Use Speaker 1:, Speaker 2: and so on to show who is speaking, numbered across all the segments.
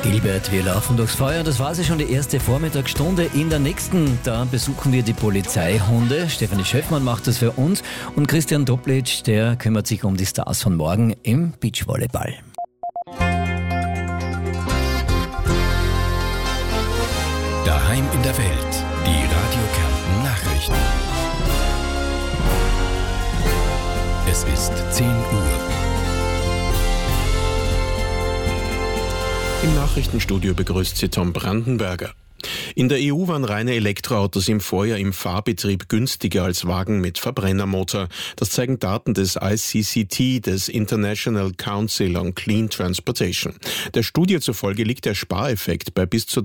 Speaker 1: Gilbert, wir laufen durchs Feuer. Das war schon die erste Vormittagsstunde. In der nächsten, da besuchen wir die Polizeihunde. Stefanie Schöffmann macht das für uns. Und Christian Doplitsch, der kümmert sich um die Stars von morgen im Beachvolleyball.
Speaker 2: Daheim in der Welt, die Radio Kärnten Nachrichten. Es ist 10 Uhr. Im Nachrichtenstudio begrüßt Sie Tom Brandenberger. In der EU waren reine Elektroautos im Vorjahr im Fahrbetrieb günstiger als Wagen mit Verbrennermotor. Das zeigen Daten des ICCT, des International Council on Clean Transportation. Der Studie zufolge liegt der Spareffekt bei bis zu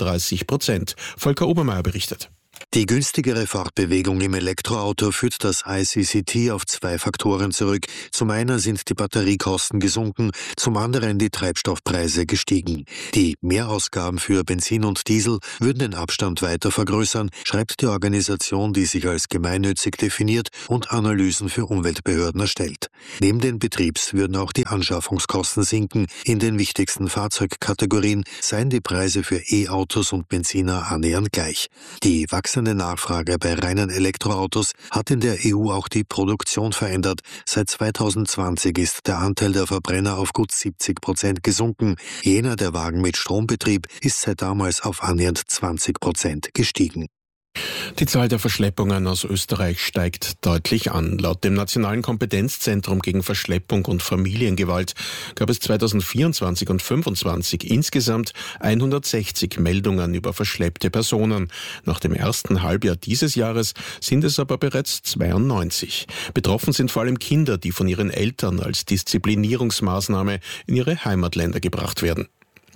Speaker 2: 33%. Volker Obermeier berichtet.
Speaker 3: Die günstigere Fortbewegung im Elektroauto führt das ICCT auf 2 Faktoren zurück. Zum einen sind die Batteriekosten gesunken, zum anderen die Treibstoffpreise gestiegen. Die Mehrausgaben für Benzin und Diesel würden den Abstand weiter vergrößern, schreibt die Organisation, die sich als gemeinnützig definiert und Analysen für Umweltbehörden erstellt. Neben den Betriebs würden auch die Anschaffungskosten sinken. In den wichtigsten Fahrzeugkategorien seien die Preise für E-Autos und Benziner annähernd gleich. Die wachsende Nachfrage bei reinen Elektroautos hat in der EU auch die Produktion verändert. Seit 2020 ist der Anteil der Verbrenner auf gut 70% gesunken. Jener der Wagen mit Strombetrieb ist seit damals auf annähernd 20% gestiegen.
Speaker 2: Die Zahl der Verschleppungen aus Österreich steigt deutlich an. Laut dem Nationalen Kompetenzzentrum gegen Verschleppung und Familiengewalt gab es 2024 und 2025 insgesamt 160 Meldungen über verschleppte Personen. Nach dem ersten Halbjahr dieses Jahres sind es aber bereits 92. Betroffen sind vor allem Kinder, die von ihren Eltern als Disziplinierungsmaßnahme in ihre Heimatländer gebracht werden.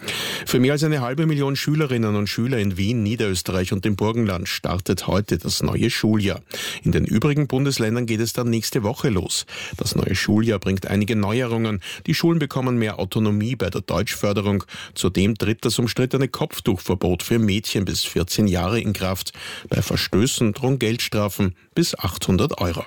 Speaker 2: Für mehr als 500.000 Schülerinnen und Schüler in Wien, Niederösterreich und dem Burgenland startet heute das neue Schuljahr. In den übrigen Bundesländern geht es dann nächste Woche los. Das neue Schuljahr bringt einige Neuerungen. Die Schulen bekommen mehr Autonomie bei der Deutschförderung. Zudem tritt das umstrittene Kopftuchverbot für Mädchen bis 14 Jahre in Kraft. Bei Verstößen drohen Geldstrafen bis 800 €.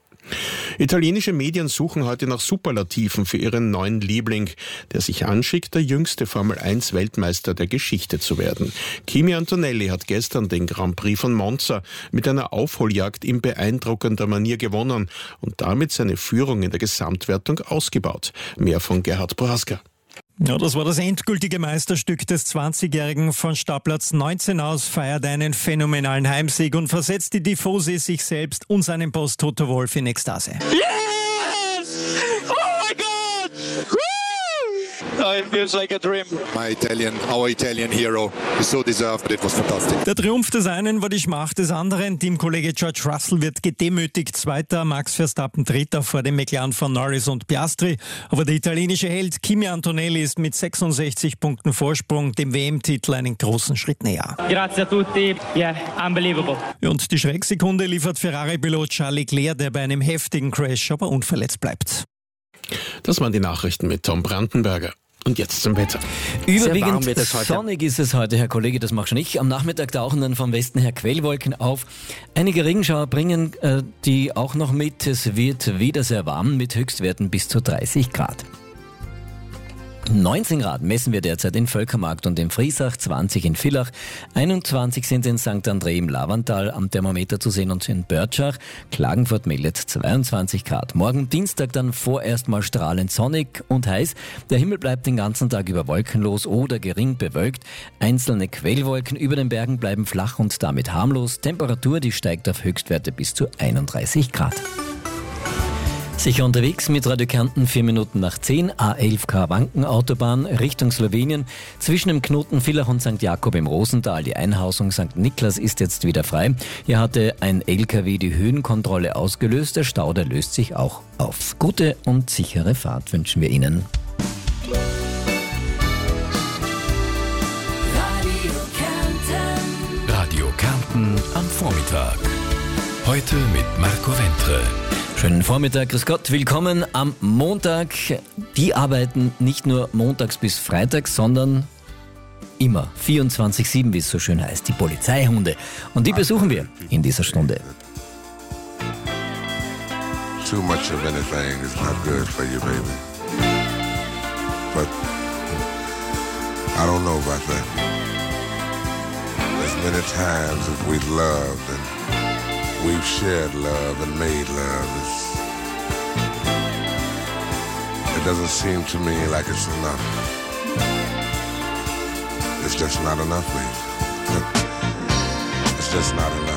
Speaker 2: Italienische Medien suchen heute nach Superlativen für ihren neuen Liebling, der sich anschickt, der jüngste Formel-1-Weltmeister der Geschichte zu werden. Kimi Antonelli hat gestern den Grand Prix von Monza mit einer Aufholjagd in beeindruckender Manier gewonnen und damit seine Führung in der Gesamtwertung ausgebaut. Mehr von Gerhard Prohaska.
Speaker 4: Ja, das war das endgültige Meisterstück des 20-Jährigen. Von Startplatz 19 aus feiert einen phänomenalen Heimsieg und versetzt die Tifosi, sich selbst und seinen Boss Toto Wolff in Ekstase.
Speaker 5: Yes! Oh my God! Woo! Oh, it feels like a dream.
Speaker 6: Our Italian hero, is so deserved, but it was fantastic.
Speaker 4: Der Triumph des einen war die Schmach des anderen. Teamkollege George Russell wird gedemütigt. Zweiter, Max Verstappen Dritter vor dem McLaren von Norris und Piastri. Aber der italienische Held Kimi Antonelli ist mit 66 Punkten Vorsprung dem WM-Titel einen großen Schritt näher.
Speaker 7: Grazie a tutti, yeah, unbelievable.
Speaker 4: Und die Schrecksekunde liefert Ferrari-Pilot Charles Leclerc, der bei einem heftigen Crash aber unverletzt bleibt.
Speaker 2: Das waren die Nachrichten mit Tom Brandenberger. Und jetzt zum Wetter.
Speaker 1: Überwiegend sonnig ist es heute, Herr Kollege, das mache schon ich. Am Nachmittag tauchen dann vom Westen her Quellwolken auf. Einige Regenschauer bringen die auch noch mit. Es wird wieder sehr warm mit Höchstwerten bis zu 30 Grad. 19 Grad messen wir derzeit in Völkermarkt und in Friesach, 20 in Villach, 21 sind in St. André im Lavantal am Thermometer zu sehen und in Börtschach. Klagenfurt meldet 22 Grad. Morgen Dienstag dann vorerst mal strahlend sonnig und heiß. Der Himmel bleibt den ganzen Tag über wolkenlos oder gering bewölkt. Einzelne Quellwolken über den Bergen bleiben flach und damit harmlos. Temperatur, die steigt auf Höchstwerte bis zu 31 Grad. Sicher unterwegs mit Radio Kärnten 4 Minuten nach 10, A11 Wanken Autobahn Richtung Slowenien. Zwischen dem Knoten Villach und St. Jakob im Rosental. Die Einhausung St. Niklas ist jetzt wieder frei. Hier hatte ein LKW die Höhenkontrolle ausgelöst. Der Stau, der löst sich auch auf. Gute und sichere Fahrt wünschen wir Ihnen.
Speaker 2: Radio Kärnten am Vormittag. Heute mit Marco Ventre.
Speaker 1: Schönen Vormittag, grüß Gott, willkommen am Montag. Die arbeiten nicht nur montags bis freitags, sondern immer 24/7, wie es so schön heißt, die Polizeihunde. Und die besuchen wir in dieser Stunde.
Speaker 6: Too much of anything is not good for you, baby. But
Speaker 8: I don't know about that. As many times as we've loved and we've shared love and made love, it doesn't seem to me like it's enough. It's just not enough, baby. It's just not enough.